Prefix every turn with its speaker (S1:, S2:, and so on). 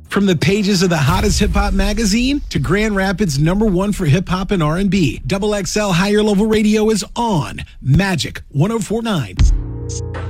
S1: From the pages of the hottest hip-hop magazine to Grand Rapids #1 for hip-hop and R&B, XXL Higher Level Radio is on Magic 104.9.